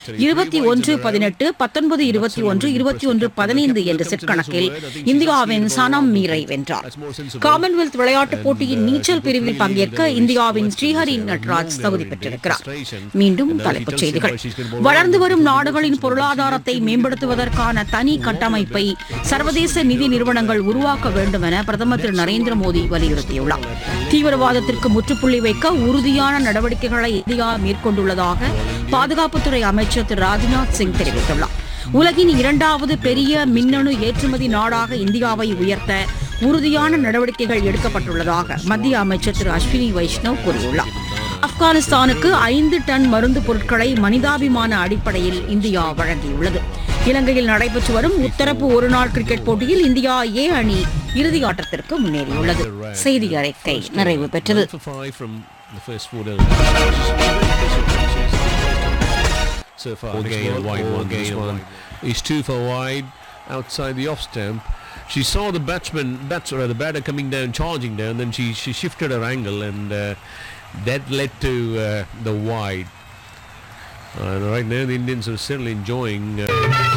21-18, 19-21, 21-15 என்ற செட் கணக்கில் இந்தியாவின் சனம் மீரை வென்றார். காமன்வெல்த் விளையாட்டுப் போட்டியின் நீச்சல் பிரிவில் பங்கேற்க இந்தியாவின் ஸ்ரீஹரி நட்ராஜ் தகுதி பெற்றிருக்கிறார். மீண்டும் தலைப்புச் செய்திகள். வளர்ந்து வரும் நாடுகளின் பொருளாதாரத்தை மேம்படுத்துவதற்கான தனி கட்டமைப்பை சர்வதேச நிதி நிறுவனங்கள் உருவாக்க வேண்டும் என பிரதமர் திரு நரேந்திர மோடி வலியுறுத்தியுள்ளார். தீவிரவாதத்திற்கு முற்றுப்புள்ளி வைக்க உறுதியான நடவடிக்கைகளை இந்தியா மேற்கொண்டுள்ளதாக பாதுகாப்புத்துறை அமைச்சர் திரு ராஜ்நாத் சிங் தெரிவித்துள்ளார். உலகின் 2வது பெரிய மின்னணு ஏற்றுமதி நாடாக இந்தியாவை உயர்த்த உறுதியான நடவடிக்கைகள் எடுக்கப்பட்டுள்ளதாக மத்திய அமைச்சர் திரு அஸ்வினி வைஷ்ணவ் கூறியுள்ளார். ஆப்கானிஸ்தானுக்கு 5 டன் மருந்து பொருட்களை மனிதாபிமான அடிப்படையில் இந்தியா வழங்கியுள்ளது. இலங்கையில் நடைபெற்று வரும் முத்தரப்பு ஒருநாள் கிரிக்கெட் போட்டியில் இந்தியா ஏ அணி இறுதி ஆட்டத்திற்கு முன்னேறியுள்ளது. செய்தி அறிக்கை நிறைவு பெற்றது. So far, he's 2 for wide outside the off stump. She saw the batter coming down, charging down. Then she shifted her angle, and that led to the wide. And right now, the Indians are certainly enjoying.